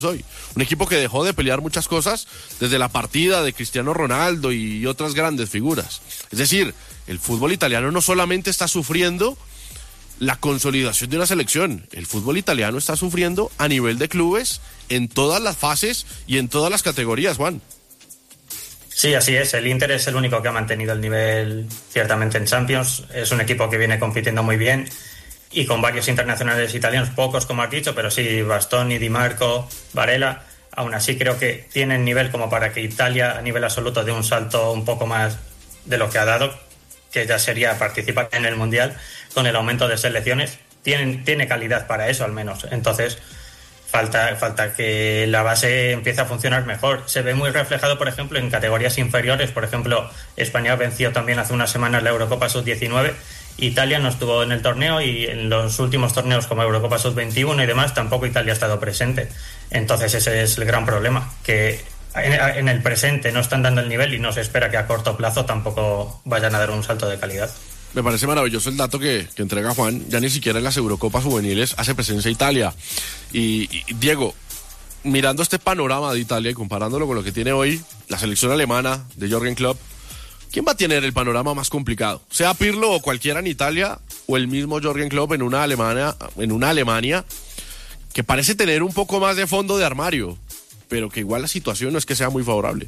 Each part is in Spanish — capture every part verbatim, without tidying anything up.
hoy. Un equipo que dejó de pelear muchas cosas desde la partida de Cristiano Ronaldo y otras grandes figuras. Es decir, el fútbol italiano no solamente está sufriendo la consolidación de una selección, el fútbol italiano está sufriendo a nivel de clubes en todas las fases y en todas las categorías, Juan. Sí, así es. El Inter es el único que ha mantenido el nivel ciertamente en Champions. Es un equipo que viene compitiendo muy bien y con varios internacionales italianos, pocos como has dicho, pero sí, Bastoni, Di Marco, Varela. Aún así creo que tienen nivel como para que Italia a nivel absoluto dé un salto un poco más de lo que ha dado, que ya sería participar en el Mundial con el aumento de selecciones. Tienen, tiene calidad para eso al menos. Entonces falta, falta que la base empiece a funcionar mejor. Se ve muy reflejado, por ejemplo, en categorías inferiores. Por ejemplo, España venció también hace unas semanas la Eurocopa sub diecinueve. Italia no estuvo en el torneo y en los últimos torneos como Eurocopa sub veintiuno y demás tampoco Italia ha estado presente. Entonces ese es el gran problema, que en, en el presente no están dando el nivel y no se espera que a corto plazo tampoco vayan a dar un salto de calidad. Me parece maravilloso el dato que, que entrega Juan. Ya ni siquiera en las Eurocopas juveniles hace presencia Italia. Y, y Diego, mirando este panorama de Italia y comparándolo con lo que tiene hoy la selección alemana de Jürgen Klopp, ¿quién va a tener el panorama más complicado? Sea Pirlo o cualquiera en Italia, o el mismo Jürgen Klopp en una Alemania, en una Alemania que parece tener un poco más de fondo de armario, pero que igual la situación no es que sea muy favorable.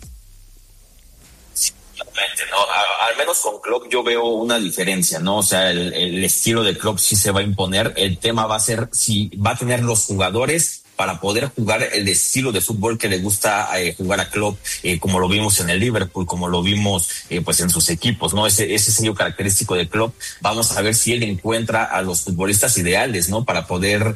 ¿no? A, al menos con Klopp yo veo una diferencia, ¿no? O sea, el, el estilo de Klopp sí se va a imponer. El tema va a ser si va a tener los jugadores para poder jugar el estilo de fútbol que le gusta eh, jugar a Klopp, eh, como lo vimos en el Liverpool, como lo vimos eh, pues en sus equipos, ¿no? Ese, ese sello característico de Klopp. Vamos a ver si él encuentra a los futbolistas ideales, ¿no? Para poder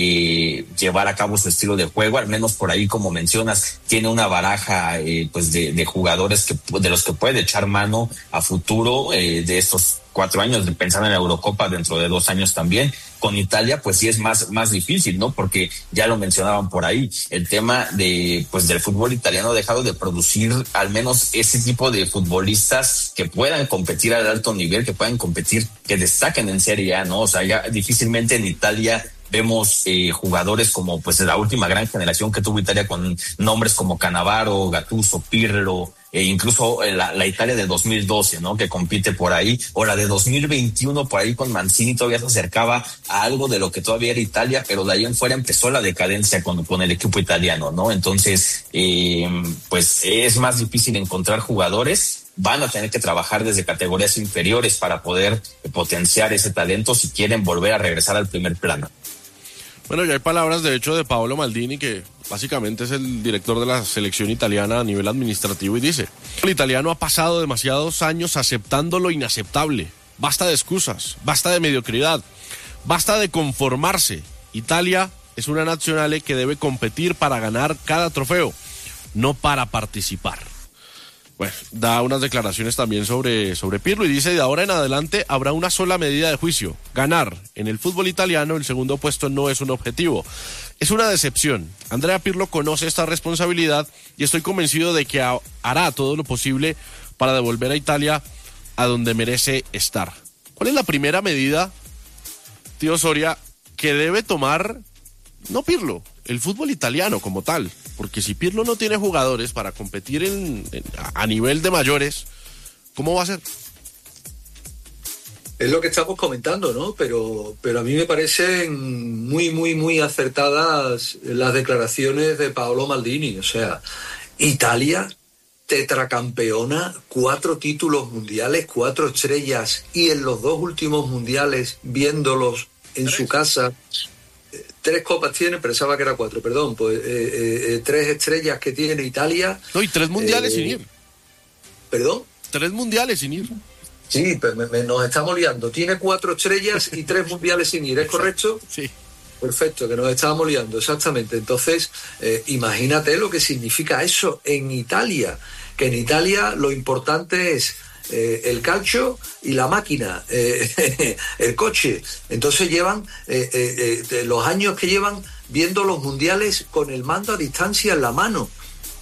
eh, llevar a cabo su estilo de juego. Al menos por ahí, como mencionas, tiene una baraja eh, pues de, de jugadores que de los que puede echar mano a futuro eh, de estos cuatro años, pensando en la Eurocopa dentro de dos años también. Con Italia pues sí es más más difícil, ¿no? Porque ya lo mencionaban por ahí, el tema de pues del fútbol italiano ha dejado de producir al menos ese tipo de futbolistas que puedan competir al alto nivel, que puedan competir, que destaquen en Serie A, ¿no? O sea, ya difícilmente en Italia vemos eh, jugadores como pues la última gran generación que tuvo Italia con nombres como Cannavaro, Gattuso, Pirlo, e incluso la, la Italia de dos mil doce, ¿no? Que compite por ahí, o la de dos mil veintiuno por ahí con Mancini todavía se acercaba a algo de lo que todavía era Italia, pero de ahí en fuera empezó la decadencia con, con el equipo italiano, ¿no? Entonces, eh, pues es más difícil encontrar jugadores. Van a tener que trabajar desde categorías inferiores para poder potenciar ese talento si quieren volver a regresar al primer plano. Bueno, ya hay palabras de hecho de Paolo Maldini, que básicamente es el director de la selección italiana a nivel administrativo, y dice: el italiano ha pasado demasiados años aceptando lo inaceptable. Basta de excusas, basta de mediocridad, basta de conformarse. Italia es una nacional que debe competir para ganar cada trofeo, no para participar. Bueno, da unas declaraciones también sobre, sobre Pirlo y dice: de ahora en adelante habrá una sola medida de juicio, ganar. En el fútbol italiano el segundo puesto no es un objetivo, es una decepción. Andrea Pirlo conoce esta responsabilidad y estoy convencido de que ha, hará todo lo posible para devolver a Italia a donde merece estar. ¿Cuál es la primera medida, tío Soria, que debe tomar, no Pirlo, el fútbol italiano como tal? Porque si Pirlo no tiene jugadores para competir en, en, a nivel de mayores, ¿cómo va a ser? Es lo que estamos comentando, ¿no? Pero, pero a mí me parecen muy, muy, muy acertadas las declaraciones de Paolo Maldini. O sea, Italia, tetracampeona, cuatro títulos mundiales, cuatro estrellas, y en los dos últimos mundiales, viéndolos en su casa, tres copas tiene, pensaba que era cuatro, perdón, pues eh, eh, tres estrellas que tiene Italia. No, y tres mundiales eh, sin ir. ¿Perdón? Tres mundiales sin ir. Sí, pero me, me, nos estamos liando. Tiene cuatro estrellas y tres mundiales sin ir, ¿es correcto? Sí. Perfecto, que nos estábamos liando, exactamente. Entonces, eh, imagínate lo que significa eso en Italia, que en Italia lo importante es Eh, el calcio y la máquina, eh, el coche. Entonces llevan eh, eh, eh, los años que llevan viendo los mundiales con el mando a distancia en la mano.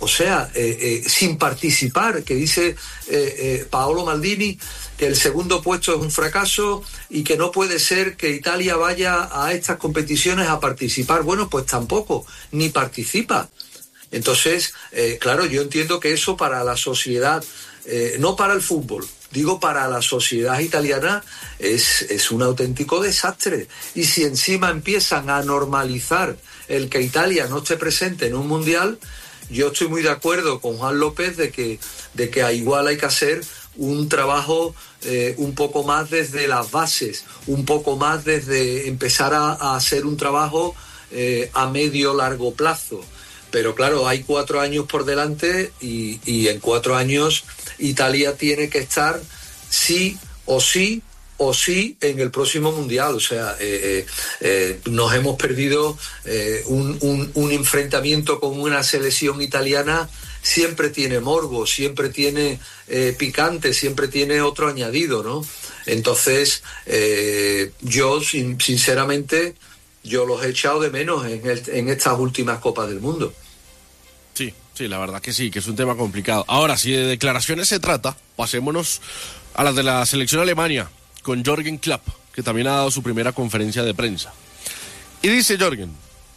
O sea, eh, eh, sin participar, que dice eh, eh, Paolo Maldini que el segundo puesto es un fracaso y que no puede ser que Italia vaya a estas competiciones a participar. Bueno, pues tampoco, ni participa. Entonces, eh, claro, yo entiendo que eso para la sociedad, eh, no para el fútbol, digo para la sociedad italiana, es, es un auténtico desastre. Y si encima empiezan a normalizar el que Italia no esté presente en un mundial, yo estoy muy de acuerdo con Juan López de que, de que igual hay que hacer un trabajo eh, un poco más desde las bases, un poco más desde empezar a, a hacer un trabajo eh, a medio largo plazo. Pero claro, hay cuatro años por delante y, y en cuatro años Italia tiene que estar sí o sí o sí en el próximo mundial. O sea, eh, eh, nos hemos perdido eh, un, un, un enfrentamiento con una selección italiana. Siempre tiene morbo, siempre tiene eh, picante, siempre tiene otro añadido, ¿no? Entonces, eh, yo sin, sinceramente, yo los he echado de menos en, el, en estas últimas Copas del Mundo. Sí, sí, la verdad que sí, que es un tema complicado. Ahora, si de declaraciones se trata, pasémonos a las de la selección Alemania, con Jürgen Klopp, que también ha dado su primera conferencia de prensa. Y dice Jürgen,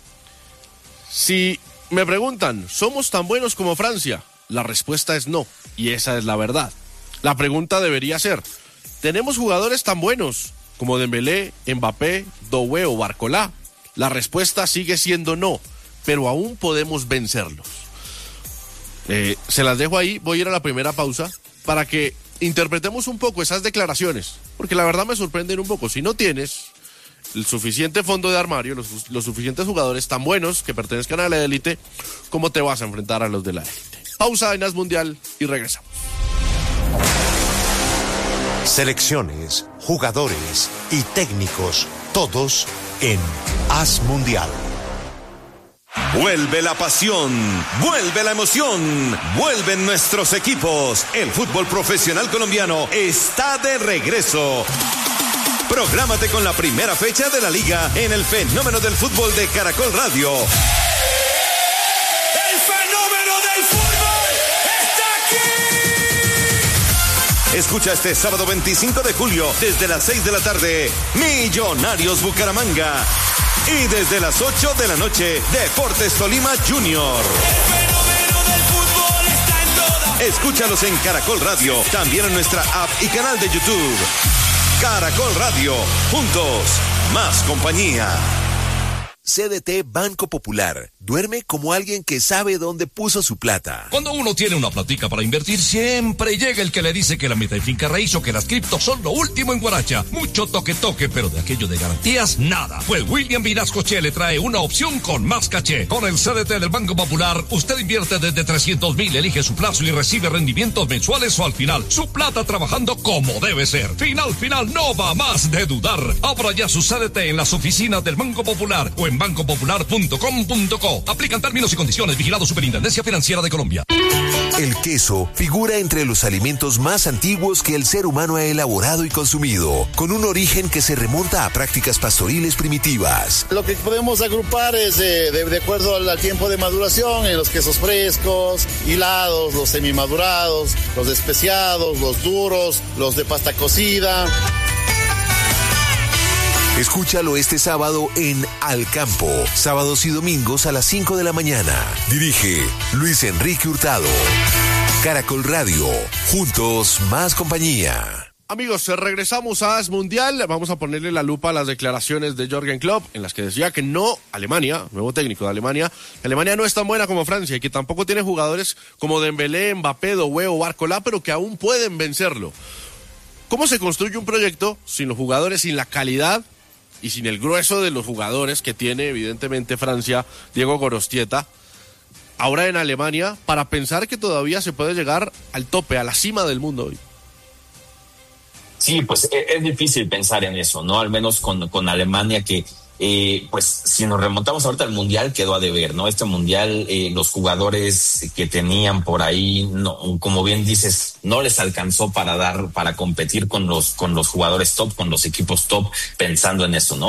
si me preguntan, ¿somos tan buenos como Francia? La respuesta es no, y esa es la verdad. La pregunta debería ser, ¿tenemos jugadores tan buenos como Dembélé, Mbappé, Doué o Barcola? La respuesta sigue siendo no, pero aún podemos vencerlos. Eh, se las dejo ahí, voy a ir a la primera pausa para que interpretemos un poco esas declaraciones, porque la verdad me sorprenden un poco. Si no tienes el suficiente fondo de armario, los, los suficientes jugadores tan buenos que pertenezcan a la élite, ¿cómo te vas a enfrentar a los de la élite? Pausa en As Mundial y regresamos. Selecciones, jugadores y técnicos, todos en As Mundial. Vuelve la pasión, vuelve la emoción, vuelven nuestros equipos. El fútbol profesional colombiano está de regreso. Prográmate con la primera fecha de la liga en el fenómeno del fútbol de Caracol Radio. ¡El fenómeno del fútbol está aquí! Escucha este sábado veinticinco de julio desde las seis de la tarde, Millonarios Bucaramanga. Y desde las ocho de la noche, Deportes Tolima Junior. El fenómeno del fútbol está en todas. Escúchalos en Caracol Radio, también en nuestra app y canal de YouTube. Caracol Radio, juntos, más compañía. C D T Banco Popular. Duerme como alguien que sabe dónde puso su plata. Cuando uno tiene una platica para invertir, siempre llega el que le dice que la meta de finca raíz o que las criptos son lo último en Guaracha. Mucho toque toque, pero de aquello de garantías, nada. Pues William Vinascoche le trae una opción con más caché. Con el C D T del Banco Popular, usted invierte desde trescientos mil, elige su plazo y recibe rendimientos mensuales o al final. Su plata trabajando como debe ser. Final, final, no va más de dudar. Abra ya su C D T en las oficinas del Banco Popular o en banco popular punto com punto co. Aplican términos y condiciones. Vigilado Superintendencia Financiera de Colombia. El queso figura entre los alimentos más antiguos que el ser humano ha elaborado y consumido, con un origen que se remonta a prácticas pastoriles primitivas. Lo que podemos agrupar es de, de, de acuerdo al, al tiempo de maduración, en los quesos frescos, hilados, los semimadurados, los especiados, los duros, los de pasta cocida. Escúchalo este sábado en Al Campo, sábados y domingos a las cinco de la mañana. Dirige Luis Enrique Hurtado. Caracol Radio, juntos más compañía. Amigos, regresamos a As Mundial. Vamos a ponerle la lupa a las declaraciones de Jürgen Klopp, en las que decía que no, Alemania, nuevo técnico de Alemania, Alemania no es tan buena como Francia y que tampoco tiene jugadores como Dembélé, Mbappé, Doué o Barcola, pero que aún pueden vencerlo. ¿Cómo se construye un proyecto sin los jugadores, sin la calidad y sin el grueso de los jugadores que tiene evidentemente Francia, Diego Gorostieta, ahora en Alemania, para pensar que todavía se puede llegar al tope, a la cima del mundo hoy? Sí, pues es difícil pensar en eso, ¿no? Al menos con, con Alemania que, eh, pues si nos remontamos ahorita al Mundial quedó a deber, ¿no? Este Mundial, eh, los jugadores que tenían por ahí, no, como bien dices, no les alcanzó para dar, para competir con los, con los jugadores top, con los equipos top, pensando en eso, ¿no?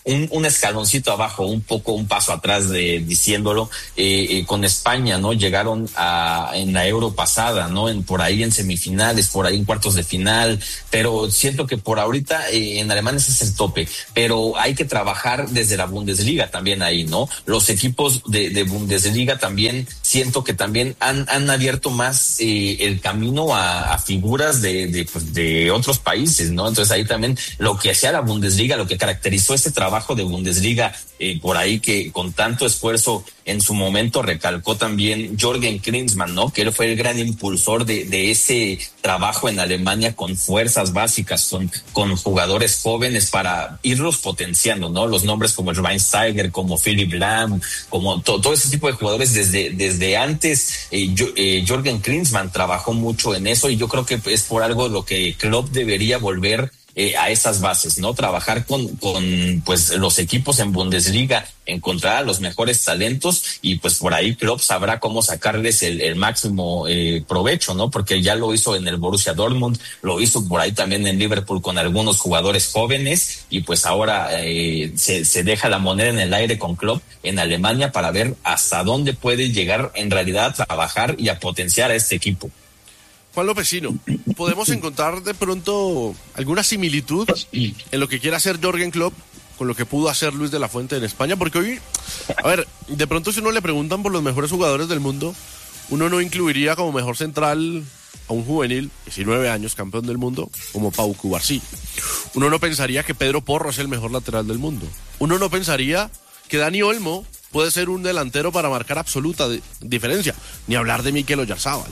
un, un escaloncito abajo, un poco, un paso atrás de diciéndolo, eh, eh, con España, ¿no? Llegaron a, en la Euro pasada, ¿no? En, por ahí en semifinales, por ahí en cuartos de final, pero siento que por ahorita eh, en Alemania ese es el tope, pero hay que trabajar desde la Bundesliga también ahí, ¿no? Los equipos de, de Bundesliga también siento que también han, han abierto más eh, el camino a, a figuras de, de, pues, de otros países, ¿no? Entonces ahí también lo que hacía la Bundesliga, lo que caracterizó este trabajo de Bundesliga, eh, por ahí que con tanto esfuerzo en su momento recalcó también Jürgen Klinsmann, ¿no? Que él fue el gran impulsor de, de ese trabajo en Alemania con fuerzas básicas, con, con jugadores jóvenes para irlos potenciando, ¿no? Los nombres como Schweinsteiger, como Philipp Lahm, como to, todo ese tipo de jugadores desde, desde antes, eh, yo, eh, Jürgen Klinsmann trabajó mucho en eso y yo creo que es por algo lo que Klopp debería volver Eh, a esas bases, ¿no? Trabajar con, con pues los equipos en Bundesliga, encontrar a los mejores talentos y pues por ahí Klopp sabrá cómo sacarles el, el máximo eh, provecho, ¿no? Porque ya lo hizo en el Borussia Dortmund, lo hizo por ahí también en Liverpool con algunos jugadores jóvenes y pues ahora eh, se, se deja la moneda en el aire con Klopp en Alemania para ver hasta dónde puede llegar en realidad a trabajar y a potenciar a este equipo. Juan Lopezino, ¿podemos encontrar de pronto alguna similitud en lo que quiere hacer Jürgen Klopp con lo que pudo hacer Luis de la Fuente en España? Porque hoy, a ver, de pronto si uno le preguntan por los mejores jugadores del mundo, uno no incluiría como mejor central a un juvenil, diecinueve años, campeón del mundo, como Pau Cubarsí. Uno no pensaría que Pedro Porro es el mejor lateral del mundo. Uno no pensaría que Dani Olmo puede ser un delantero para marcar absoluta de- diferencia, ni hablar de Mikel Oyarzabal.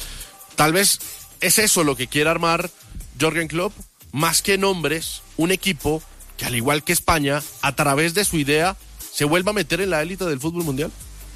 Tal vez es eso lo que quiere armar Jürgen Klopp, más que nombres, un equipo que al igual que España, a través de su idea, se vuelva a meter en la élite del fútbol mundial.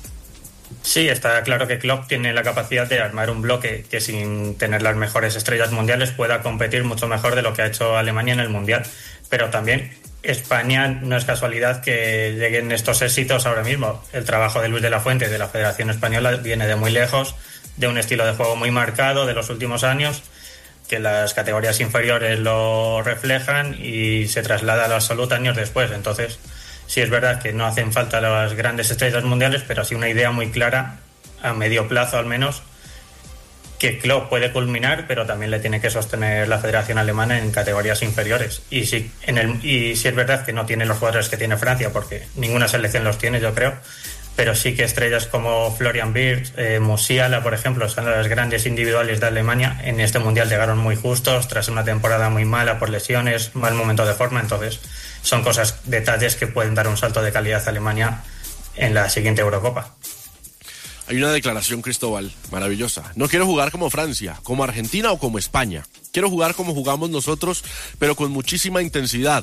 Sí, está claro que Klopp tiene la capacidad de armar un bloque que sin tener las mejores estrellas mundiales pueda competir mucho mejor de lo que ha hecho Alemania en el Mundial. Pero también España no es casualidad que lleguen estos éxitos ahora mismo. El trabajo de Luis de la Fuente de la Federación Española viene de muy lejos, de un estilo de juego muy marcado de los últimos años, que las categorías inferiores lo reflejan y se traslada a la absoluta años después. Entonces, sí es verdad que no hacen falta las grandes estrellas mundiales, pero sí una idea muy clara, a medio plazo al menos, que Klopp puede culminar, pero también le tiene que sostener la Federación Alemana en categorías inferiores. Y sí, en el, y sí es verdad que no tiene los jugadores que tiene Francia, porque ninguna selección los tiene, yo creo, pero sí que estrellas como Florian Wirtz, eh, Musiala, por ejemplo, son las grandes individuales de Alemania. En este Mundial llegaron muy justos, tras una temporada muy mala por lesiones, mal momento de forma, entonces son cosas, detalles que pueden dar un salto de calidad a Alemania en la siguiente Eurocopa. Hay una declaración, Cristóbal, maravillosa. No quiero jugar como Francia, como Argentina o como España. Quiero jugar como jugamos nosotros, pero con muchísima intensidad.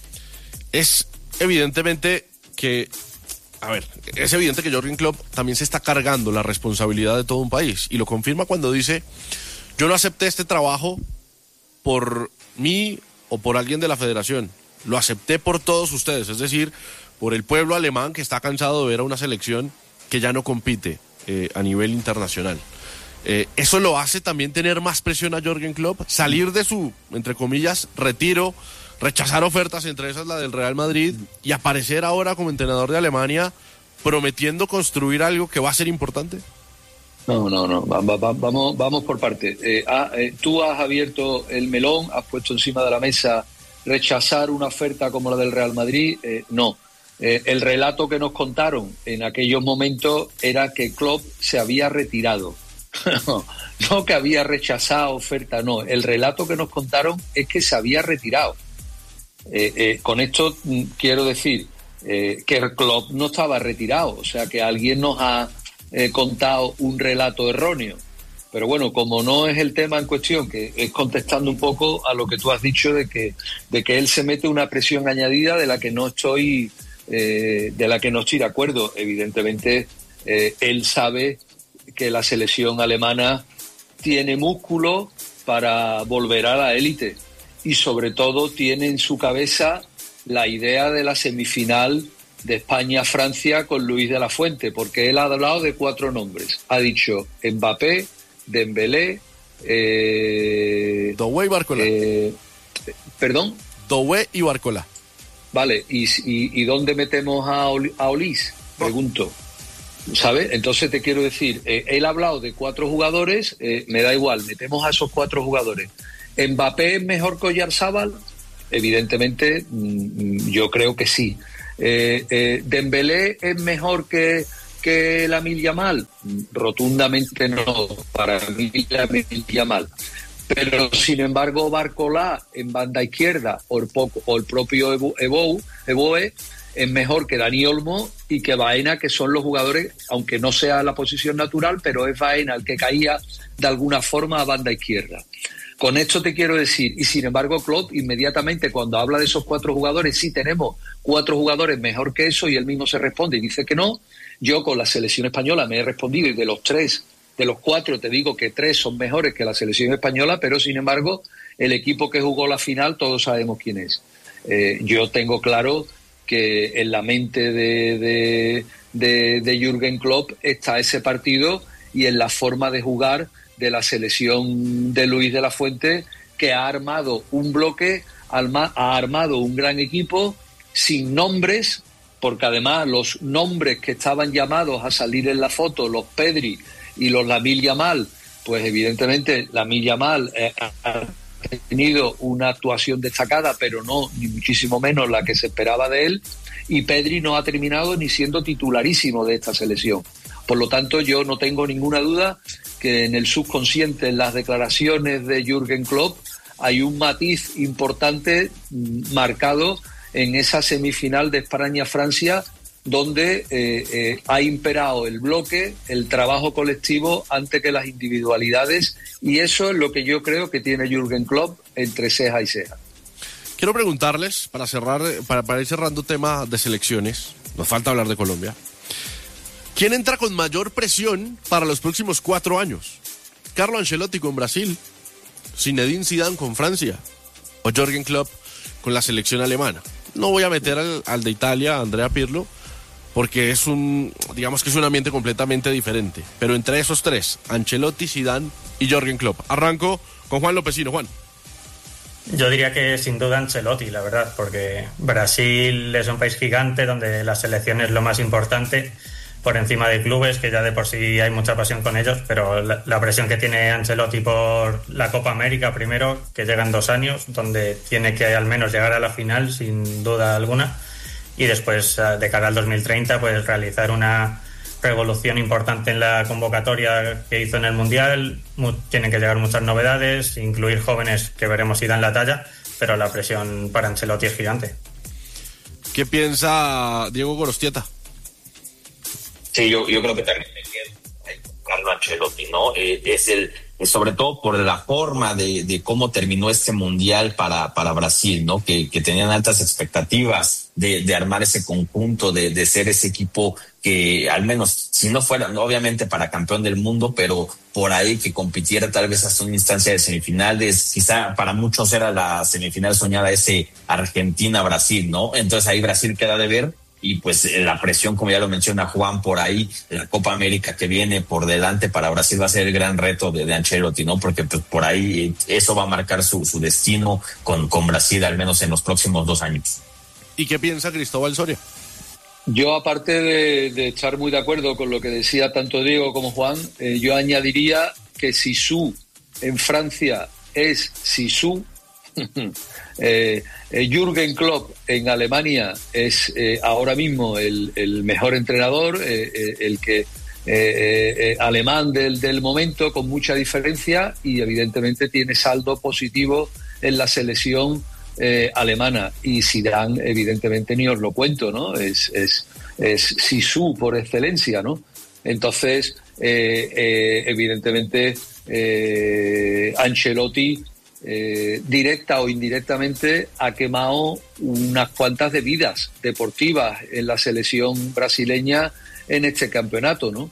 Es evidentemente que... A ver, es evidente que Jürgen Klopp también se está cargando la responsabilidad de todo un país y lo confirma cuando dice: yo no acepté este trabajo por mí o por alguien de la federación, lo acepté por todos ustedes, es decir, por el pueblo alemán que está cansado de ver a una selección que ya no compite eh, a nivel internacional. Eh, eso lo hace también tener más presión a Jürgen Klopp, salir de su, entre comillas, retiro, rechazar ofertas, entre esas la del Real Madrid, y aparecer ahora como entrenador de Alemania prometiendo construir algo que va a ser importante. No, no, no, va, va, vamos, vamos por partes. Eh, ah, eh, tú has abierto el melón, has puesto encima de la mesa rechazar una oferta como la del Real Madrid. Eh, no, eh, el relato que nos contaron en aquellos momentos era que Klopp se había retirado. no, no que había rechazado oferta, no. El relato que nos contaron es que se había retirado. Eh, eh, con esto mm, quiero decir eh, que el Klopp no estaba retirado, o sea que alguien nos ha eh, contado un relato erróneo. Pero bueno, como no es el tema en cuestión, que es contestando un poco a lo que tú has dicho de que de que él se mete una presión añadida de la que no estoy eh, de la que no estoy de acuerdo. Evidentemente eh, él sabe que la selección alemana tiene músculo para volver a la élite. Y sobre todo tiene en su cabeza la idea de la semifinal de España-Francia con Luis de la Fuente, porque él ha hablado de cuatro nombres. Ha dicho Mbappé, Dembélé, eh, Doué y Barcola. Eh, ¿Perdón? Doué y Barcola. Vale, ¿y, y, y dónde metemos a, Ol- a Olís? Pregunto. ¿Sabes? Entonces te quiero decir, eh, él ha hablado de cuatro jugadores, eh, me da igual, metemos a esos cuatro jugadores. ¿Mbappé es mejor que Oyarzábal? Evidentemente, mmm, yo creo que sí. Eh, eh, ¿Dembélé es mejor que, que Lamine Yamal? Rotundamente no, para mí Lamine Yamal. Pero sin embargo Barcolá en banda izquierda o el, poco, o el propio Ebo, Eboe es mejor que Dani Olmo y que Baena, que son los jugadores, aunque no sea la posición natural, pero es Baena el que caía de alguna forma a banda izquierda. Con esto te quiero decir, y sin embargo Klopp inmediatamente cuando habla de esos cuatro jugadores, sí tenemos cuatro jugadores mejor que eso, y él mismo se responde y dice que no. Yo con la selección española me he respondido, y de los tres, de los cuatro te digo que tres son mejores que la selección española, pero sin embargo el equipo que jugó la final todos sabemos quién es. Eh, yo tengo claro que en la mente de, de, de, de Jürgen Klopp está ese partido, y en la forma de jugar de la selección de Luis de la Fuente, que ha armado un bloque, ha armado un gran equipo sin nombres, porque además los nombres que estaban llamados a salir en la foto, los Pedri y los Lamine Yamal, pues evidentemente Lamine Yamal eh, ha tenido una actuación destacada, pero no ni muchísimo menos la que se esperaba de él, y Pedri no ha terminado ni siendo titularísimo de esta selección. Por lo tanto, yo no tengo ninguna duda que en el subconsciente, en las declaraciones de Jürgen Klopp, hay un matiz importante marcado en esa semifinal de España-Francia, donde eh, eh, ha imperado el bloque, el trabajo colectivo antes que las individualidades, y eso es lo que yo creo que tiene Jürgen Klopp entre ceja y ceja. Quiero preguntarles, para cerrar, para, para ir cerrando tema de selecciones, nos falta hablar de Colombia, ¿quién entra con mayor presión para los próximos cuatro años? ¿Carlo Ancelotti con Brasil, Zinedine Zidane con Francia o Jürgen Klopp con la selección alemana? No voy a meter al, al de Italia, a Andrea Pirlo, porque es un, digamos que es un ambiente completamente diferente. Pero entre esos tres, Ancelotti, Zidane y Jürgen Klopp. Arranco con Juan Lopesino. Juan. Yo diría que sin duda Ancelotti, la verdad, porque Brasil es un país gigante donde la selección es lo más importante, por encima de clubes, que ya de por sí hay mucha pasión con ellos, pero la, la presión que tiene Ancelotti por la Copa América primero, que llegan dos años, donde tiene que al menos llegar a la final, sin duda alguna, y después, de cara al dos mil treinta, pues realizar una revolución importante en la convocatoria que hizo en el Mundial. Tienen que llegar muchas novedades, incluir jóvenes que veremos si dan la talla, pero la presión para Ancelotti es gigante. ¿Qué piensa Diego Gorostieta? Sí, yo, yo creo que también Carlo Ancelotti, ¿no? Eh, es el, es sobre todo por la forma de, de cómo terminó este mundial para, para Brasil, ¿no? Que, que tenían altas expectativas de, de armar ese conjunto, de, de ser ese equipo que, al menos, si no fuera, ¿no? Obviamente para campeón del mundo, pero por ahí que compitiera tal vez hasta una instancia de semifinales. Quizá para muchos era la semifinal soñada, ese Argentina-Brasil, ¿no? Entonces ahí Brasil queda de ver. Y pues la presión, como ya lo menciona Juan, por ahí, la Copa América que viene por delante para Brasil va a ser el gran reto de, de Ancelotti, ¿no? Porque pues, por ahí eso va a marcar su, su destino con, con Brasil, al menos en los próximos dos años. ¿Y qué piensa Cristóbal Soria? Yo, aparte de, de estar muy de acuerdo con lo que decía tanto Diego como Juan, eh, yo añadiría que Zizou en Francia es Zizou. Eh, eh, Jürgen Klopp en Alemania es eh, ahora mismo el, el mejor entrenador, eh, eh, el que eh, eh, alemán del, del momento, con mucha diferencia, y evidentemente tiene saldo positivo en la selección eh, alemana. Y Zidane, evidentemente, ni os lo cuento, ¿no? Es, es, es Zizou por excelencia, ¿no? Entonces, eh, eh, evidentemente, eh, Ancelotti, Eh, directa o indirectamente, ha quemado unas cuantas de vidas deportivas en la selección brasileña en este campeonato, ¿no?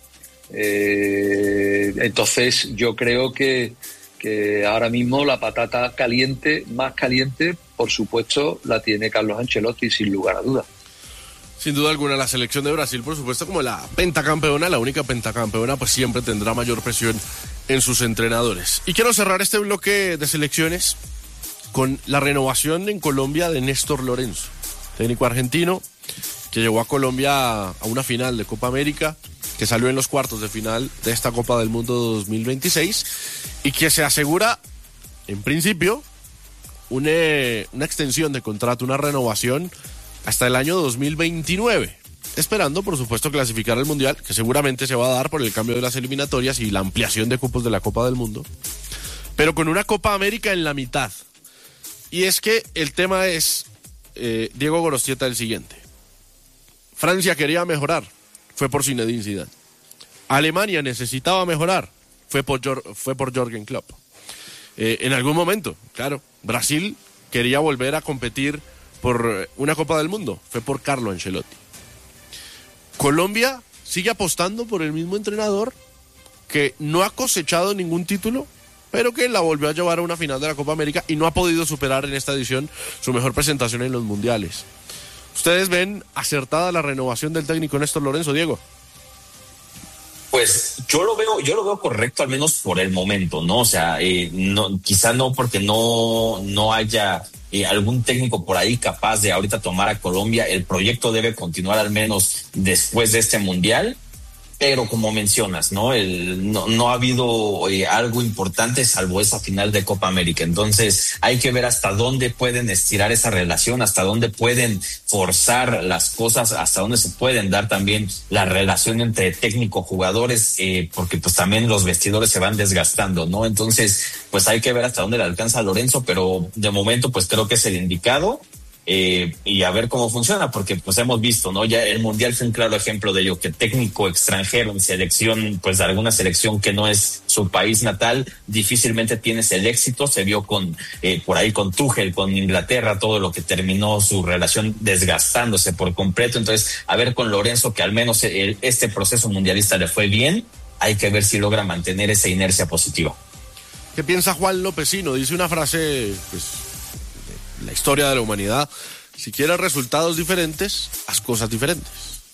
Eh, entonces yo creo que, que ahora mismo la patata caliente, más caliente, por supuesto, la tiene Carlos Ancelotti, sin lugar a dudas. Sin duda alguna, la selección de Brasil, por supuesto, como la pentacampeona, la única pentacampeona, pues siempre tendrá mayor presión en sus entrenadores. Y quiero cerrar este bloque de selecciones con la renovación en Colombia de Néstor Lorenzo. técnico argentino, que llevó a Colombia a una final de Copa América, que salió en los cuartos de final de esta Copa del Mundo dos mil veintiséis y que se asegura, en principio, una, una extensión de contrato, una renovación hasta el año dos mil veintinueve, esperando, por supuesto, clasificar al Mundial, que seguramente se va a dar por el cambio de las eliminatorias y la ampliación de cupos de la Copa del Mundo, pero con una Copa América en la mitad. Y es que el tema es, eh, Diego Gorostieta, el siguiente. Francia quería mejorar, fue por Zinedine Zidane. Alemania necesitaba mejorar, fue por, fue por Jürgen Klopp. Eh, en algún momento, claro, Brasil quería volver a competir por una Copa del Mundo, fue por Carlo Ancelotti. Colombia sigue apostando por el mismo entrenador que no ha cosechado ningún título, pero que la volvió a llevar a una final de la Copa América y no ha podido superar en esta edición su mejor presentación en los mundiales. ¿Ustedes ven acertada la renovación del técnico Néstor Lorenzo, Diego? Pues yo lo veo, yo lo veo correcto, al menos por el momento, ¿no? O sea, eh, no, quizá no porque no, no haya eh, algún técnico por ahí capaz de ahorita tomar a Colombia. El proyecto debe continuar al menos después de este mundial. Pero como mencionas, ¿no? El, no, no ha habido eh, algo importante salvo esa final de Copa América. Entonces hay que ver hasta dónde pueden estirar esa relación, hasta dónde pueden forzar las cosas, hasta dónde se pueden dar también la relación entre técnico-jugadores, eh, porque pues también los vestidores se van desgastando, ¿no? Entonces pues hay que ver hasta dónde le alcanza a Lorenzo, pero de momento pues creo que es el indicado. Eh, y a ver cómo funciona, porque pues hemos visto, ¿no? Ya el Mundial fue un claro ejemplo de ello, que técnico extranjero en selección, pues de alguna selección que no es su país natal, difícilmente tienes el éxito. Se vio con, eh, por ahí con Tuchel, con Inglaterra, todo lo que terminó su relación desgastándose por completo. Entonces, a ver con Lorenzo, que al menos el, este proceso mundialista le fue bien, hay que ver si logra mantener esa inercia positiva. ¿Qué piensa Juan Lopezino? Dice una frase, pues, la historia de la humanidad: si quieres resultados diferentes, haz cosas diferentes.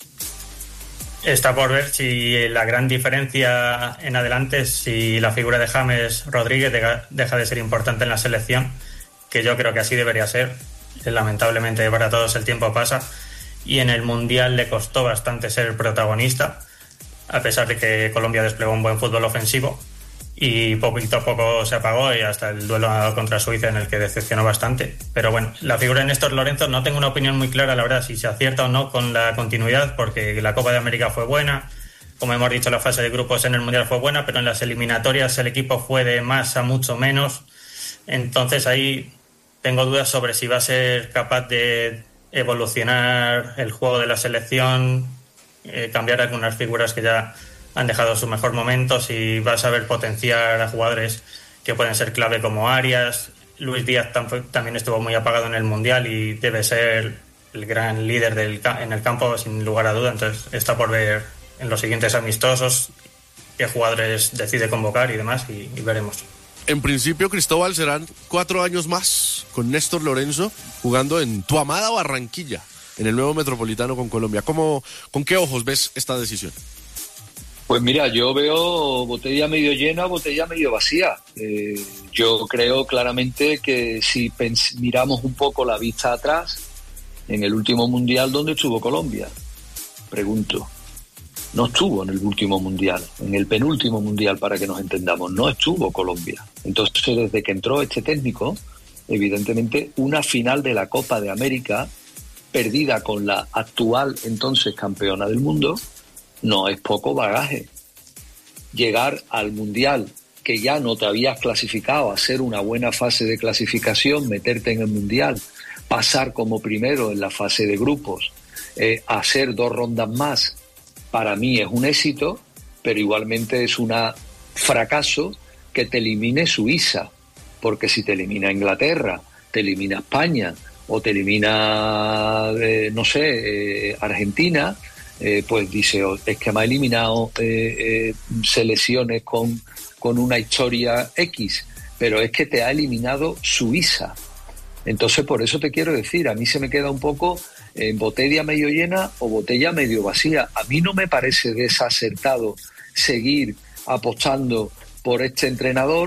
Está por ver si la gran diferencia en adelante es si la figura de James Rodríguez deja de ser importante en la selección, que yo creo que así debería ser. Lamentablemente para todos el tiempo pasa y en el Mundial le costó bastante ser protagonista, a pesar de que Colombia desplegó un buen fútbol ofensivo. Y poquito a poco se apagó, y hasta el duelo contra Suiza, en el que decepcionó bastante. Pero bueno, la figura de Néstor Lorenzo, no tengo una opinión muy clara, la verdad, si se acierta o no con la continuidad, porque la Copa de América fue buena, como hemos dicho, la fase de grupos en el Mundial fue buena, pero en las eliminatorias el equipo fue de más a mucho menos. Entonces ahí tengo dudas sobre si va a ser capaz de evolucionar el juego de la selección, eh, cambiar algunas figuras que ya han dejado su mejor momento, si va a saber potenciar a jugadores que pueden ser clave como Arias. Luis Díaz tam- también estuvo muy apagado en el Mundial y debe ser el gran líder del ca- en el campo, sin lugar a duda. Entonces está por ver en los siguientes amistosos qué jugadores decide convocar y demás, y, y veremos. En principio, Cristóbal, serán cuatro años más con Néstor Lorenzo jugando en tu amada Barranquilla, en el nuevo Metropolitano con Colombia. ¿Cómo, ¿Con qué ojos ves esta decisión? Pues mira, yo veo botella medio llena, botella medio vacía. Eh, yo creo claramente que si pens- miramos un poco la vista atrás, en el último Mundial, ¿dónde estuvo Colombia? Pregunto. No estuvo en el último Mundial, en el penúltimo Mundial, para que nos entendamos, no estuvo Colombia. Entonces, desde que entró este técnico, evidentemente una final de la Copa de América, perdida con la actual entonces campeona del mundo, no es poco bagaje. Llegar al Mundial, que ya no te habías clasificado, hacer una buena fase de clasificación, meterte en el Mundial, pasar como primero en la fase de grupos, eh, hacer dos rondas más, para mí es un éxito, pero igualmente es un fracaso que te elimine Suiza, porque si te elimina Inglaterra, te elimina España o te elimina, eh, no sé, eh, Argentina, Eh, pues dice, oh, es que me ha eliminado eh, eh, selecciones con, con una historia X, pero es que te ha eliminado Suiza. Entonces, por eso te quiero decir, a mí se me queda un poco eh, botella medio llena o botella medio vacía. A mí no me parece desacertado seguir apostando por este entrenador,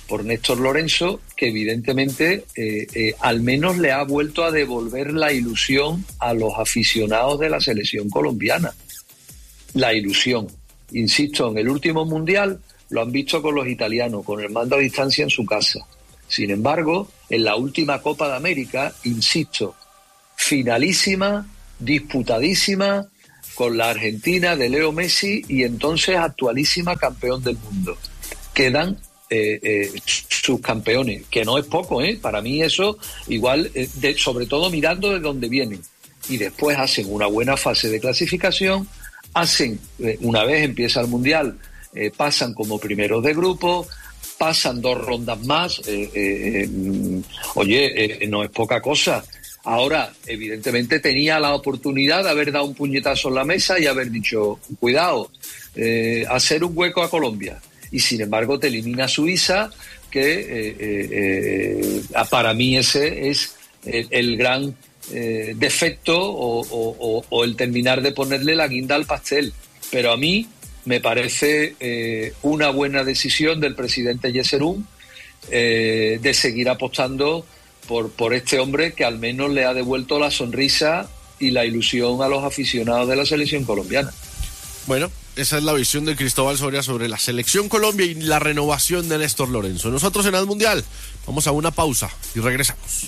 por Néstor Lorenzo, que evidentemente eh, eh, al menos le ha vuelto a devolver la ilusión a los aficionados de la selección colombiana. La ilusión. Insisto, en el último Mundial lo han visto con los italianos, con el mando a distancia en su casa. Sin embargo, en la última Copa de América, insisto, finalísima, disputadísima, con la Argentina de Leo Messi y entonces actualísima campeón del mundo. Quedan eh, eh, sus campeones, que no es poco, ¿eh? Para mí eso, igual, eh, de, sobre todo mirando de dónde vienen. Y después hacen una buena fase de clasificación, hacen, eh, una vez empieza el Mundial, eh, pasan como primeros de grupo, pasan dos rondas más, eh, eh, eh, oye, eh, no es poca cosa. Ahora, evidentemente tenía la oportunidad de haber dado un puñetazo en la mesa y haber dicho, cuidado, eh, hacer un hueco a Colombia. Y sin embargo te elimina Suiza, que eh, eh, eh, para mí ese es el, el gran eh, defecto o, o, o el terminar de ponerle la guinda al pastel. Pero a mí me parece eh, una buena decisión del presidente Yeserún eh, de seguir apostando por, por este hombre que al menos le ha devuelto la sonrisa y la ilusión a los aficionados de la selección colombiana. Bueno, esa es la visión de Cristóbal Soria sobre la selección Colombia y la renovación de Néstor Lorenzo. Nosotros en Haz Mundial vamos a una pausa y regresamos.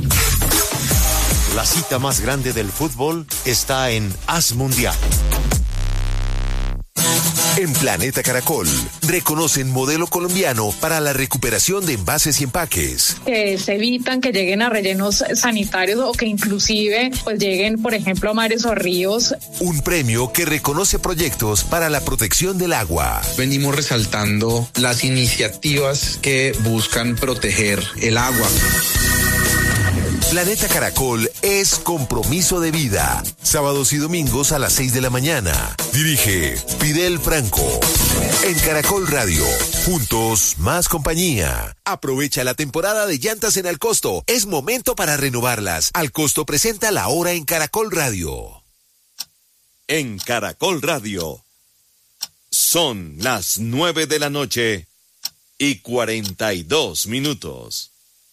La cita más grande del fútbol está en Haz Mundial. En Planeta Caracol, reconocen modelo colombiano para la recuperación de envases y empaques. Que se evitan que lleguen a rellenos sanitarios o que inclusive pues lleguen, por ejemplo, a mares o ríos. Un premio que reconoce proyectos para la protección del agua. Venimos resaltando las iniciativas que buscan proteger el agua. Planeta Caracol es compromiso de vida. Sábados y domingos a las seis de la mañana. Dirige Fidel Franco. En Caracol Radio. Juntos, más compañía. Aprovecha la temporada de llantas en Alcosto. Es momento para renovarlas. Alcosto presenta la hora en Caracol Radio. En Caracol Radio. Son las nueve de la noche y cuarenta y dos minutos.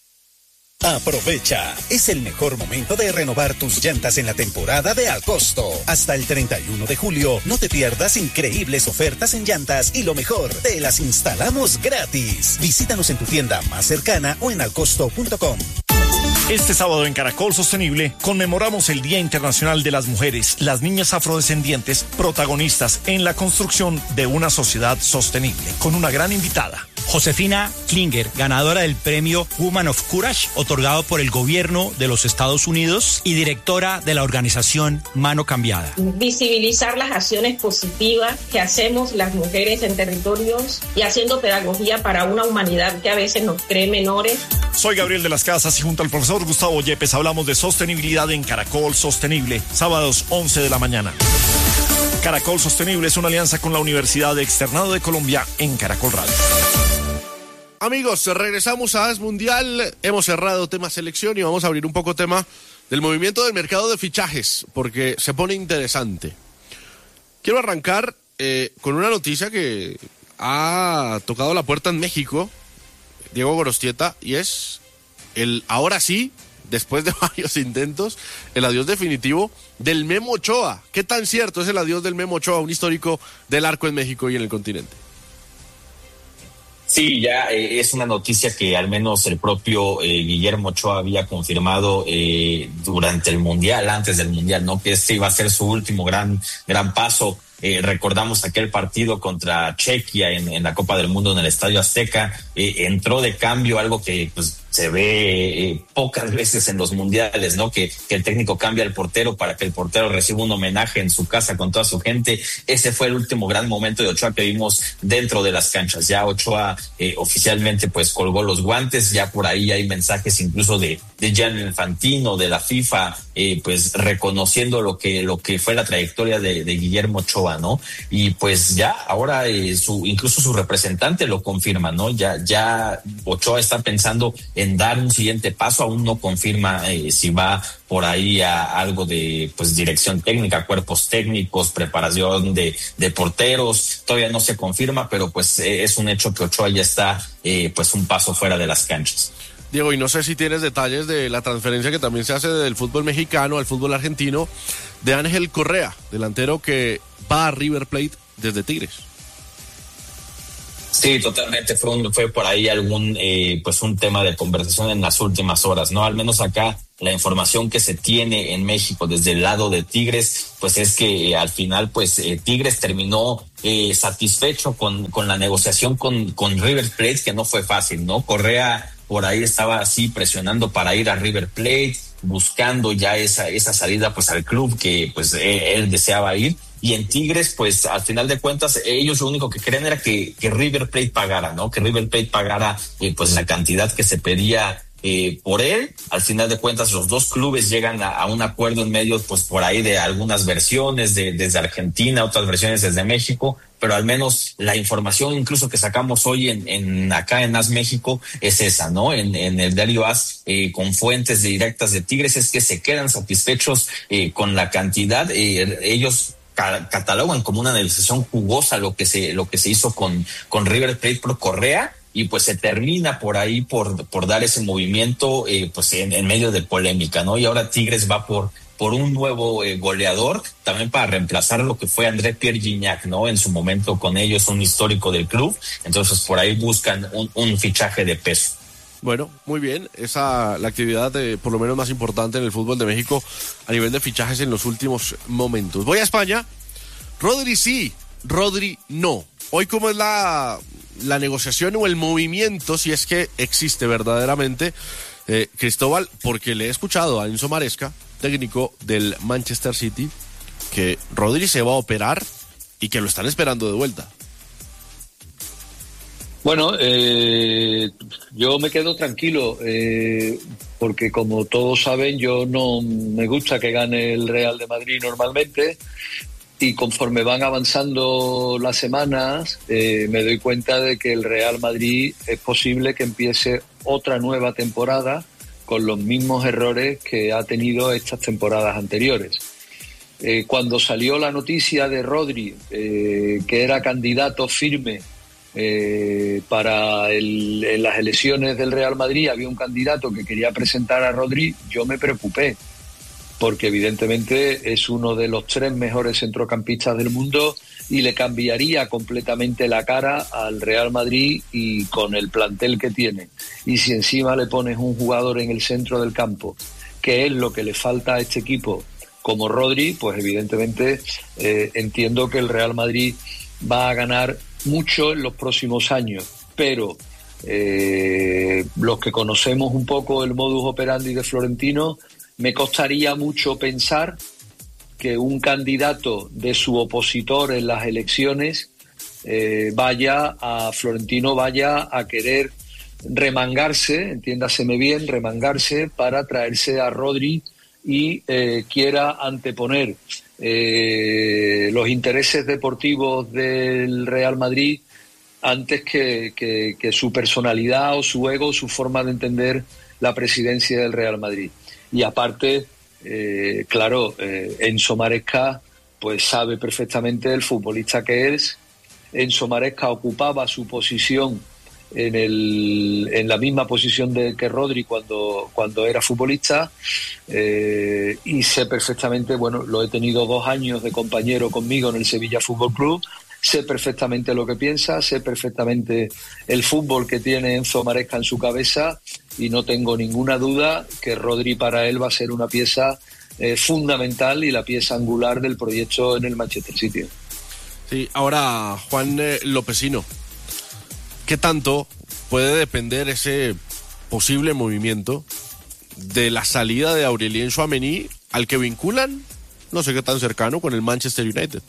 Aprovecha, es el mejor momento de renovar tus llantas en la temporada de Alcosto. Hasta el treinta y uno de julio, no te pierdas increíbles ofertas en llantas y lo mejor, te las instalamos gratis. Visítanos en tu tienda más cercana o en alcosto punto com. Este sábado en Caracol Sostenible conmemoramos el Día Internacional de las Mujeres, las niñas afrodescendientes, protagonistas en la construcción de una sociedad sostenible, con una gran invitada. Josefina Klinger, ganadora del premio Woman of Courage, otorgado por el gobierno de los Estados Unidos y directora de la organización Mano Cambiada. Visibilizar las acciones positivas que hacemos las mujeres en territorios y haciendo pedagogía para una humanidad que a veces nos cree menores. Soy Gabriel de las Casas y junto al profesor Gustavo Yepes hablamos de sostenibilidad en Caracol Sostenible, sábados once de la mañana. Caracol Sostenible es una alianza con la Universidad de Externado de Colombia en Caracol Radio. Amigos, regresamos a Haz Mundial. Hemos cerrado tema selección y vamos a abrir un poco tema del movimiento del mercado de fichajes, porque se pone interesante. Quiero arrancar eh, con una noticia que ha tocado la puerta en México, Diego Gorostieta, y es el ahora sí, después de varios intentos, el adiós definitivo del Memo Ochoa. ¿Qué tan cierto es el adiós del Memo Ochoa, un histórico del arco en México y en el continente? Sí, ya eh, es una noticia que al menos el propio eh, Guillermo Ochoa había confirmado eh, durante el Mundial, antes del Mundial, ¿no? Que este iba a ser su último gran, gran paso. Eh, recordamos aquel partido contra Chequia en, en la Copa del Mundo en el Estadio Azteca. Eh, entró de cambio, algo que pues se ve eh, pocas veces en los mundiales, ¿no? Que, que el técnico cambia al portero para que el portero reciba un homenaje en su casa con toda su gente. Ese fue el último gran momento de Ochoa que vimos dentro de las canchas. Ya Ochoa eh, oficialmente pues colgó los guantes. Ya por ahí hay mensajes incluso de, de Gianni Infantino, de la FIFA, eh, pues reconociendo lo que, lo que fue la trayectoria de, de Guillermo Ochoa. Ochoa, ¿no? Y pues ya, ahora eh, su, incluso su representante lo confirma, ¿no? Ya, ya Ochoa está pensando en dar un siguiente paso, aún no confirma eh, si va por ahí a algo de pues dirección técnica, cuerpos técnicos, preparación de, de porteros, todavía no se confirma, pero pues eh, es un hecho que Ochoa ya está eh, pues un paso fuera de las canchas. Diego, y no sé si tienes detalles de la transferencia que también se hace del fútbol mexicano al fútbol argentino de Ángel Correa, delantero que va a River Plate desde Tigres. Sí, totalmente, fue un, fue por ahí algún eh, pues un tema de conversación en las últimas horas, ¿no? Al menos acá la información que se tiene en México desde el lado de Tigres, pues es que eh, al final pues eh, Tigres terminó eh, satisfecho con, con la negociación con, con River Plate, que no fue fácil, ¿no? Correa por ahí estaba así presionando para ir a River Plate, buscando ya esa, esa salida pues al club que pues eh, él deseaba ir. Y en Tigres, pues al final de cuentas, ellos lo único que querían era que, que River Plate pagara, ¿no? Que River Plate pagara eh, pues la cantidad que se pedía eh, por él. Al final de cuentas, los dos clubes llegan a, a un acuerdo en medio, pues por ahí de algunas versiones de, desde Argentina, otras versiones desde México, pero al menos la información incluso que sacamos hoy en, en acá en AS México es esa, ¿no? En, en el diario AS, eh, con fuentes directas de Tigres, es que se quedan satisfechos eh, con la cantidad. Eh, ellos catalogan como una negociación jugosa lo que se lo que se hizo con con River Plate por Correa, y pues se termina por ahí por por dar ese movimiento eh, pues en, en medio de polémica, ¿no? Y ahora Tigres va por por un nuevo eh, goleador, también para reemplazar lo que fue André Pierre Gignac, ¿no? En su momento con ellos, un histórico del club. Entonces por ahí buscan un, un fichaje de peso. Bueno, muy bien, esa la actividad de, por lo menos más importante en el fútbol de México a nivel de fichajes en los últimos momentos. Voy a España. Rodri sí, Rodri no. Hoy, ¿cómo es la, la negociación o el movimiento, si es que existe verdaderamente, eh, Cristóbal? Porque le he escuchado a Enzo Maresca, técnico del Manchester City, que Rodri se va a operar y que lo están esperando de vuelta. Bueno, eh, yo me quedo tranquilo, eh, porque como todos saben, yo no me gusta que gane el Real de Madrid normalmente, y conforme van avanzando las semanas, eh, me doy cuenta de que el Real Madrid es posible que empiece otra nueva temporada con los mismos errores que ha tenido estas temporadas anteriores. Eh, cuando salió la noticia de Rodri, eh, que era candidato firme Eh, para el, en las elecciones del Real Madrid, había un candidato que quería presentar a Rodri, yo me preocupé, porque evidentemente es uno de los tres mejores centrocampistas del mundo y le cambiaría completamente la cara al Real Madrid y con el plantel que tiene. Y si encima le pones un jugador en el centro del campo, que es lo que le falta a este equipo, como Rodri, pues evidentemente eh, entiendo que el Real Madrid va a ganar mucho en los próximos años, pero eh, los que conocemos un poco el modus operandi de Florentino, me costaría mucho pensar que un candidato de su opositor en las elecciones eh, vaya a Florentino vaya a querer remangarse, entiéndaseme bien, remangarse para traerse a Rodri y eh, quiera anteponer eh, los intereses deportivos del Real Madrid antes que, que, que su personalidad o su ego, su forma de entender la presidencia del Real Madrid. Y aparte, eh, claro, eh, Enzo Maresca pues sabe perfectamente el futbolista que es. Enzo Maresca ocupaba su posición en el en la misma posición de que Rodri cuando cuando era futbolista, eh, y sé perfectamente, bueno, lo he tenido dos años de compañero conmigo en el Sevilla Fútbol Club, sé perfectamente lo que piensa, sé perfectamente el fútbol que tiene Enzo Maresca en su cabeza, y no tengo ninguna duda que Rodri para él va a ser una pieza eh, fundamental y la pieza angular del proyecto en el Manchester City. Sí, ahora Juan eh, Lopesino, ¿qué tanto puede depender ese posible movimiento de la salida de Aurelien Tchouaméni, al que vinculan, no sé qué tan cercano, con el Manchester United?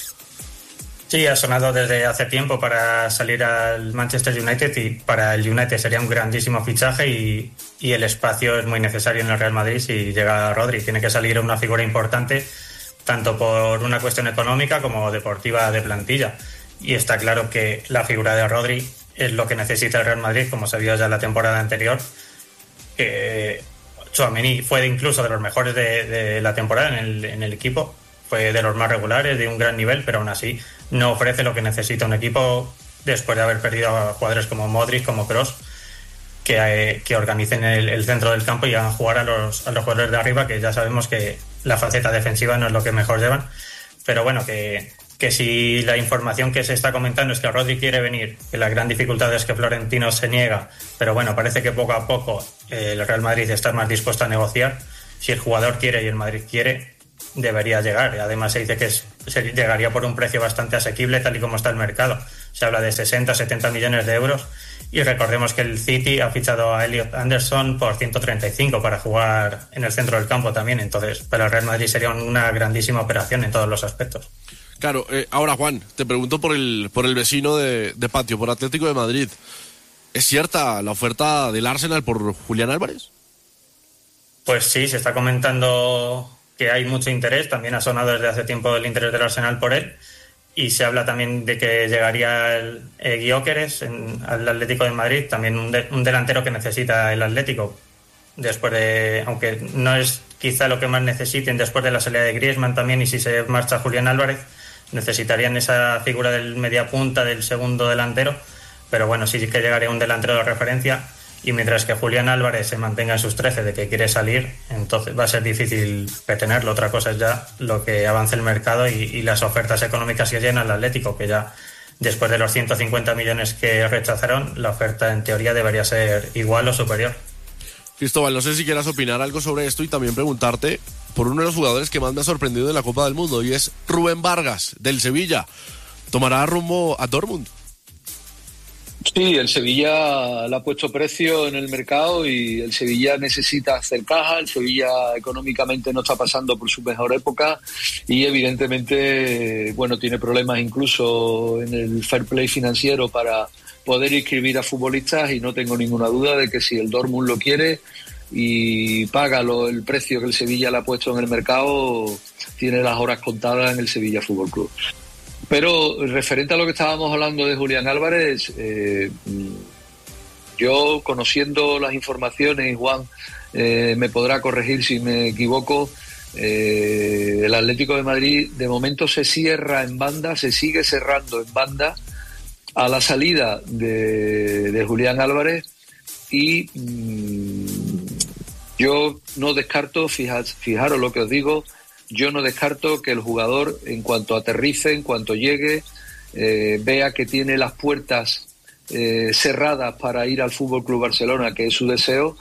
Sí, ha sonado desde hace tiempo para salir al Manchester United, y para el United sería un grandísimo fichaje, y, y el espacio es muy necesario en el Real Madrid si llega Rodri. Tiene que salir una figura importante tanto por una cuestión económica como deportiva de plantilla. Y está claro que la figura de Rodri es lo que necesita el Real Madrid, como se vio ya la temporada anterior. Que Tchouaméni fue incluso de los mejores de, de la temporada en el, en el equipo, fue de los más regulares, de un gran nivel, pero aún así no ofrece lo que necesita un equipo después de haber perdido a jugadores como Modric, como Kroos, que, eh, que organicen el, el centro del campo y hagan jugar a los, a los jugadores de arriba, que ya sabemos que la faceta defensiva no es lo que mejor llevan. Pero bueno, que, que si la información que se está comentando es que Rodri quiere venir, que la gran dificultad es que Florentino se niega, pero bueno, parece que poco a poco eh, el Real Madrid está más dispuesto a negociar. Si el jugador quiere y el Madrid quiere, debería llegar. Además se dice que es, se llegaría por un precio bastante asequible tal y como está el mercado. Se habla de sesenta, setenta millones de euros y recordemos que el City ha fichado a Elliot Anderson por ciento treinta y cinco para jugar en el centro del campo también. Entonces, para el Real Madrid sería una grandísima operación en todos los aspectos. Claro, eh, ahora Juan, te pregunto por el, por el vecino de, de patio, por Atlético de Madrid. ¿Es cierta la oferta del Arsenal por Julián Álvarez? Pues sí, se está comentando que hay mucho interés. También ha sonado desde hace tiempo el interés del Arsenal por él. Y se habla también de que llegaría el eh, Gyökeres en, al Atlético de Madrid, también un, de, un delantero que necesita el Atlético. Después de, aunque no es quizá lo que más necesiten después de la salida de Griezmann también, y si se marcha Julián Álvarez, necesitarían esa figura del mediapunta, del segundo delantero. Pero bueno, sí que llegaría un delantero de referencia. Y mientras que Julián Álvarez se mantenga en sus trece de que quiere salir, entonces va a ser difícil retenerlo. Otra cosa es ya lo que avance el mercado y, y las ofertas económicas que llenan al Atlético, que ya después de los ciento cincuenta millones que rechazaron, la oferta en teoría debería ser igual o superior. Cristóbal, no sé si quieras opinar algo sobre esto y también preguntarte por uno de los jugadores que más me ha sorprendido en la Copa del Mundo, y es Rubén Vargas, del Sevilla. ¿Tomará rumbo a Dortmund? Sí, el Sevilla le ha puesto precio en el mercado y el Sevilla necesita hacer caja. El Sevilla económicamente no está pasando por su mejor época y evidentemente, bueno, tiene problemas incluso en el fair play financiero para poder inscribir a futbolistas, y no tengo ninguna duda de que si el Dortmund lo quiere y paga lo, el precio que el Sevilla le ha puesto en el mercado, tiene las horas contadas en el Sevilla Fútbol Club. Pero referente a lo que estábamos hablando de Julián Álvarez, eh, yo, conociendo las informaciones, Juan eh, me podrá corregir si me equivoco, eh, el Atlético de Madrid de momento se cierra en banda, se sigue cerrando en banda a la salida de, de Julián Álvarez, y mmm, yo no descarto, fijad, fijaros lo que os digo, yo no descarto que el jugador, en cuanto aterrice, en cuanto llegue, eh, vea que tiene las puertas eh, cerradas para ir al Fútbol Club Barcelona, que es su deseo,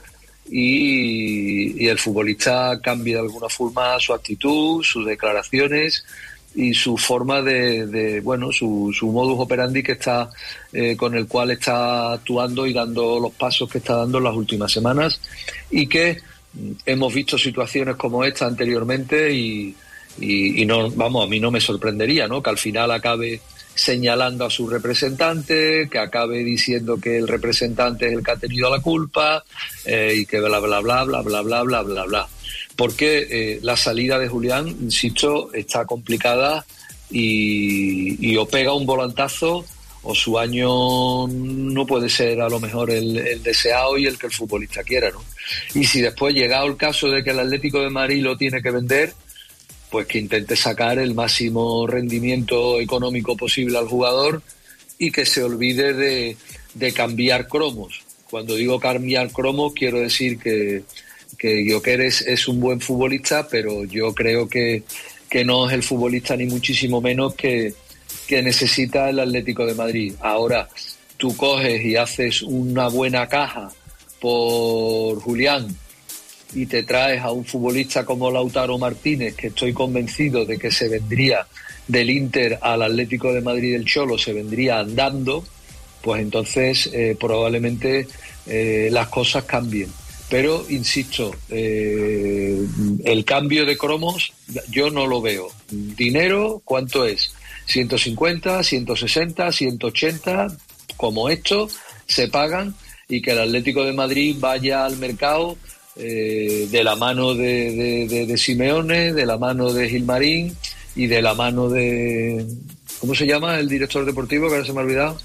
y, y el futbolista cambie de alguna forma su actitud, sus declaraciones y su forma de, de bueno, su, su modus operandi que está eh, con el cual está actuando y dando los pasos que está dando en las últimas semanas, y que hemos visto situaciones como esta anteriormente y, y, y no, vamos, a mí no me sorprendería, ¿no?, que al final acabe señalando a su representante, que acabe diciendo que el representante es el que ha tenido la culpa eh, y que bla bla bla bla bla bla bla bla bla. Porque eh, la salida de Julián, insisto, está complicada y, y o pega un volantazo o su año no puede ser a lo mejor el, el deseado y el que el futbolista quiera, ¿no? Y si después, llegado el caso de que el Atlético de Madrid lo tiene que vender, pues que intente sacar el máximo rendimiento económico posible al jugador y que se olvide de, de cambiar cromos. Cuando digo cambiar cromos, quiero decir que, que Gyökeres es un buen futbolista, pero yo creo que, que no es el futbolista ni muchísimo menos que que necesita el Atlético de Madrid. Ahora, tú coges y haces una buena caja por Julián y te traes a un futbolista como Lautaro Martínez, que estoy convencido de que se vendría del Inter al Atlético de Madrid del Cholo, se vendría andando, pues entonces eh, probablemente eh, las cosas cambien. Pero, insisto, eh, el cambio de cromos yo no lo veo. ¿Dinero cuánto es? ciento cincuenta, ciento sesenta, ciento ochenta, como esto, se pagan, y que el Atlético de Madrid vaya al mercado eh, de la mano de, de, de, de Simeone, de la mano de Gilmarín y de la mano de... ¿Cómo se llama el director deportivo? Que ahora se me ha olvidado.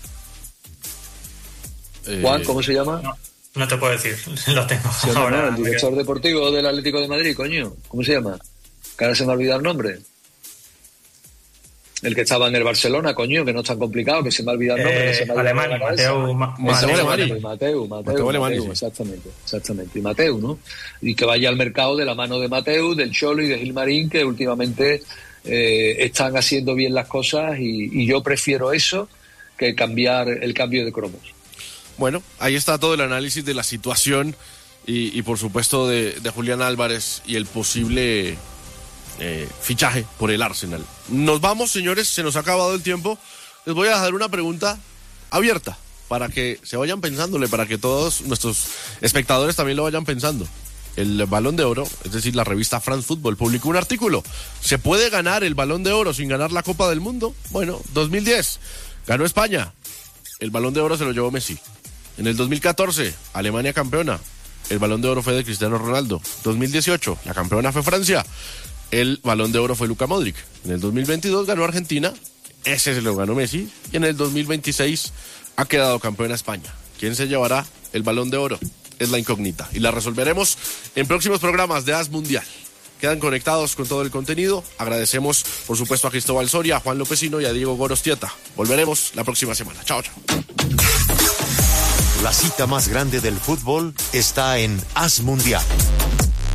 Eh, Juan, ¿cómo se llama? No, no te puedo decir, lo tengo. ¿Sí, ahora, no, el director deportivo del Atlético de Madrid, coño. ¿Cómo se llama? Que ahora se me ha olvidado el nombre. El que estaba en el Barcelona, coño, que no es tan complicado, que se me ha olvidado el nombre. Eh, que se me ha Alemania, Mateu, Ma- Mateu, Mateu, Mateu, Mateu, Mateu, exactamente, exactamente. Y Mateu, ¿no? Y que vaya al mercado de la mano de Mateu, del Cholo y de Gilmarín, que últimamente eh, están haciendo bien las cosas y, y yo prefiero eso que cambiar el cambio de cromos. Bueno, ahí está todo el análisis de la situación y, y por supuesto de, de Julián Álvarez y el posible eh, fichaje por el Arsenal. Nos vamos, señores, se nos ha acabado el tiempo. Les voy a dejar una pregunta abierta para que se vayan pensándole, para que todos nuestros espectadores también lo vayan pensando. El Balón de Oro, es decir, la revista France Football, publicó un artículo. ¿Se puede ganar el Balón de Oro sin ganar la Copa del Mundo? Bueno, dos mil diez, ganó España. El Balón de Oro se lo llevó Messi. En el dos mil catorce, Alemania campeona. El Balón de Oro fue de Cristiano Ronaldo. dos mil dieciocho, la campeona fue Francia. El Balón de Oro fue Luka Modric. En el dos mil veintidós ganó Argentina. Ese se lo ganó Messi. Y en el dos mil veintiséis ha quedado campeona España. ¿Quién se llevará el Balón de Oro? Es la incógnita. Y la resolveremos en próximos programas de As Mundial. Quedan conectados con todo el contenido. Agradecemos, por supuesto, a Cristóbal Soria, a Juan Lopezino y a Diego Gorostieta. Volveremos la próxima semana. Chao, chao. La cita más grande del fútbol está en As Mundial.